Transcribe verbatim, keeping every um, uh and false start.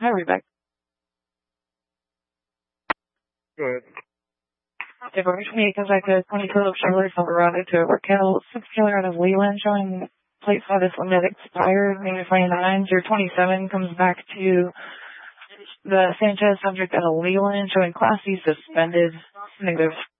Hi, Rebecca. Go ahead. They've reached me because I could twenty-two of Chevrolet Silverado to Overkill, six killer out of Leland, showing plate status limit expired, maybe twenty-nine. Your twenty-seven comes back to the Sanchez subject out of Leland, showing Class C suspended, negative